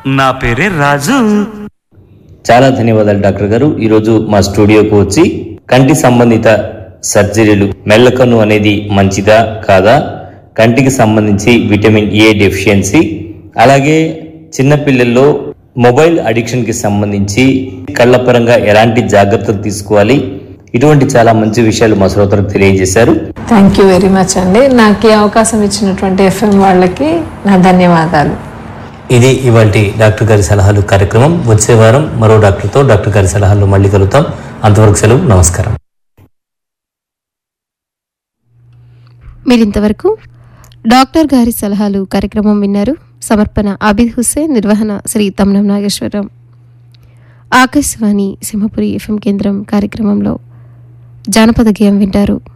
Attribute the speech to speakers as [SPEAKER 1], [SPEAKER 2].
[SPEAKER 1] నా పేరే రాజు.
[SPEAKER 2] చాలా ధన్యవాదాలు డాక్టర్ గారు. ఈరోజు మా స్టూడియోకు వచ్చి కంటి సంబంధిత సర్జరీలు, మెల్లకన్ను అనేది మంచిదా కాదా, కంటికి సంబంధించి విటమిన్ ఏ డెఫిషియన్సీ, అలాగే చిన్నపిల్లల్లో మొబైల్ అడిక్షన్ కి సంబంధించి కళ్ళ పరంగా ఎలాంటి జాగ్రత్తలు తీసుకోవాలి, ఇటువంటి చాలా మంచి విషయాలు మా శ్రోతలకు తెలియజేశారు.
[SPEAKER 3] థ్యాంక్ యూ వెరీ మచ్ అండి. నాకు ఈ అవకాశం ఇచ్చినటువంటి FM వాళ్ళకి నా ధన్యవాదాలు.
[SPEAKER 2] ఇది ఇవాల్టి డాక్టర్ గారి సలహాలు కార్యక్రమం. వచ్చే వారం మరో డాక్టర్తో డాక్టర్ గారి సలహాలు మళ్ళీ కలుగుతాం. అంతవరకు సెలవు, నమస్కారం.
[SPEAKER 4] మీరింతవరకు డాక్టర్ గారి సలహాలు కార్యక్రమం విన్నారు. సమర్పణ ఆబిద్ హుస్సేన్, నిర్వహణ శ్రీ తమ్నం నాగేశ్వరరావు. ఆకాశవాణి సింహపురి FM కేంద్రం కార్యక్రమంలో జానపద గేయం వింటారు.